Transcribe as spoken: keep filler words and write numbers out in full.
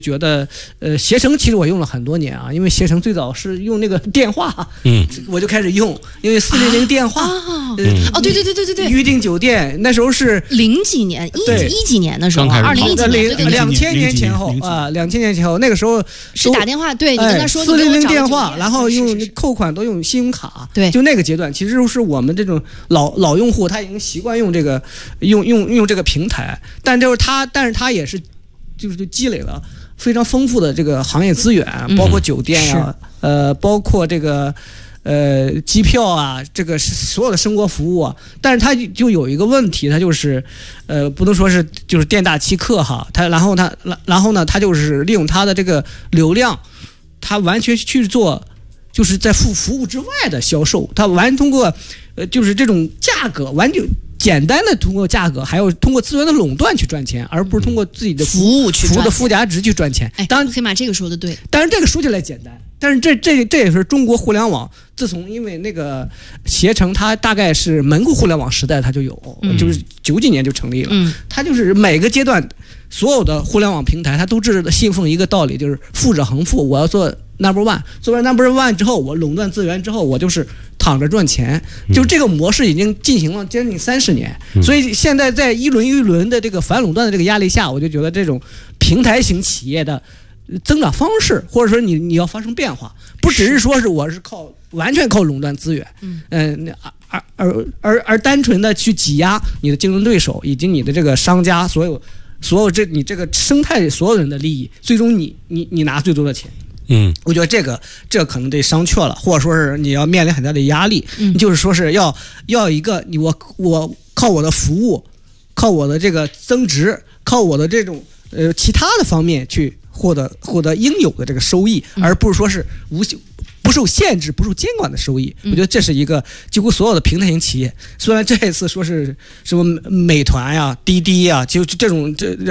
觉得呃，携程其实我用了很多年啊，因为携程最早是用那个电话，嗯，我就开始用，因为四零零电话， 啊呃、嗯、哦，对对对对对对， 预订酒店那时候是零几年，一一几年的时候，二零一几年， 两千年前后啊，两千年前后那个时候是打电话，对，你跟他说四零零电话，然后用扣款都用信用卡， 对， 就那个阶段，其实是我们这种老老用户他已经习惯用这个用用用这个平台，但就是他，但是他也是就是就积累了非常丰富的这个行业资源，包括酒店啊，嗯、呃，包括这个呃机票啊，这个所有的生活服务啊。但是它就有一个问题，它就是呃不能说是就是店大欺客哈，它然后它然后呢，它就是利用它的这个流量，它完全去做就是在服服务之外的销售，它完通过呃就是这种价格完全。简单的通过价格，还有通过资源的垄断去赚钱，而不是通过自己的服务去服务的附加值去赚钱。 哎，当然，黑马这个说的对， 当然这个说起来简单，但是这这这也是中国互联网自从因为那个携程，它大概是门户互联网时代它就有，嗯、就是九几年就成立了。嗯，它就是每个阶段所有的互联网平台，它都是信奉一个道理，就是富者恒富。我要做 number one， 做完 number one 之后，我垄断资源之后，我就是躺着赚钱。就这个模式已经进行了将近三十年，嗯、所以现在在一轮一轮的这个反垄断的这个压力下，我就觉得这种平台型企业的增长方式，或者说你你要发生变化，不只是说是我是靠完全靠垄断资源，嗯，呃、而而而而单纯的去挤压你的竞争对手以及你的这个商家所有所有这你这个生态所有人的利益，最终你你你拿最多的钱。嗯，我觉得这个这可能得商榷了，或者说是你要面临很大的压力，嗯、就是说是要要一个你我我靠我的服务，靠我的这个增值，靠我的这种呃其他的方面去获得获得应有的这个收益，嗯、而不是说是无不受限制、不受监管的收益。嗯、我觉得这是一个几乎所有的平台型企业，虽然这一次说是什么美团呀、滴滴呀，就这种这